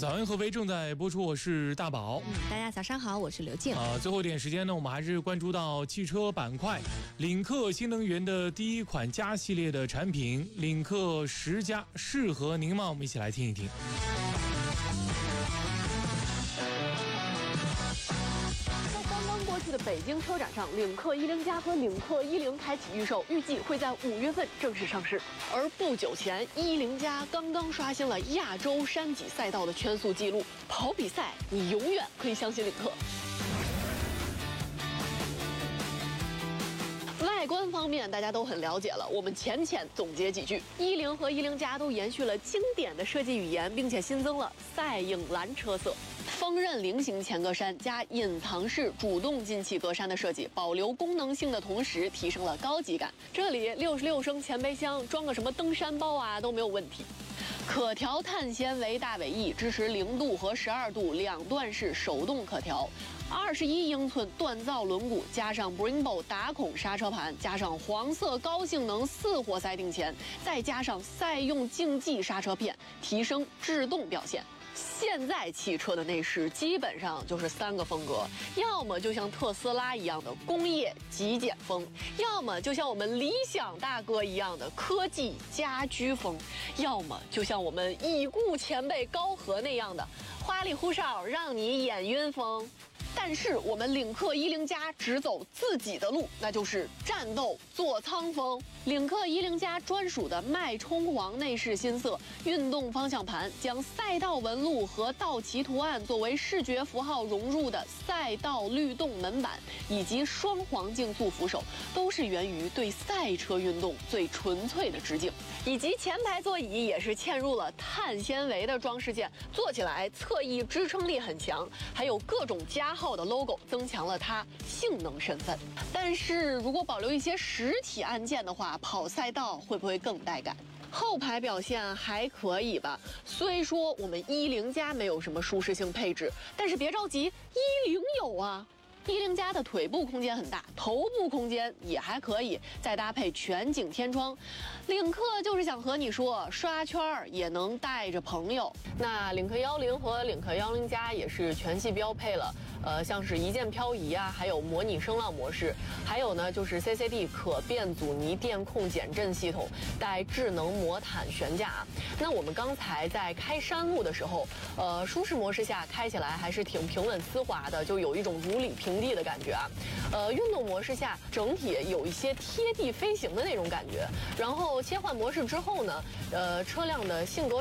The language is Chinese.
早安合肥正在播出，我是大宝。 大家早上好，我是刘静。 最后一点时间呢，我们还是关注到汽车板块。领克新能源的第一款加系列的产品领克10加适合您吗？我们一起来听一听。 的北京车展上，领克10加和领克10开启预售，预计会在5月份正式上市。而不久前，10加刚刚刷新了亚洲山脊赛道的圈速纪录。跑比赛，你永远可以相信领克。外观方面，大家都很了解了，我们浅总结几句：10和10加都延续了经典的设计语言，并且新增了赛影蓝车色。锋刃菱形前格栅加隐藏式主动进气格栅的设计，保留功能性的同时提升了高级感。这里66升前备箱装个什么登山包啊都没有问题。可调碳纤维大尾翼支持0度和12度两段式手动可调，21英寸锻造轮毂加上 Brembo 打孔刹车盘，加上黄色高性能4活塞定前，再加上赛用竞技刹车片，提升制动表现。现在汽车的内饰基本上就是3个风格，要么就像特斯拉一样的工业极简风，要么就像我们理想大哥一样的科技家居风，要么就像我们已故前辈高和那样的花里胡哨让你眼晕风。但是我们领克10加只走自己的路，那就是战斗座舱风。领克10加专属的脉冲黄内饰新色，运动方向盘将赛道纹路和道奇图案作为视觉符号融入的赛道律动门板，以及双黄竞速扶手，都是源于对赛车运动最纯粹的致敬。以及前排座椅也是嵌入了碳纤维的装饰件，坐起来侧翼支撑力很强，还有各种加号的 logo， 增强了它性能身份。但是如果保留一些实体按键的话，跑赛道会不会更带感？后排表现还可以吧，虽说我们10加没有什么舒适性配置，但是别着急，10有啊。10加的腿部空间很大，头部空间也还可以，再搭配全景天窗，领克就是想和你说，刷圈也能带着朋友。那领克10和领克10加也是全系标配了，像是一键漂移啊，还有模拟声浪模式，还有呢就是 CCD 可变阻尼电控减震系统，带智能魔毯悬架。那我们刚才在开山路的时候，舒适模式下开起来还是挺平稳丝滑的，就有一种如履平地的感觉啊。运动模式下整体有一些贴地飞行的那种感觉。然后切换模式之后呢，车辆的性格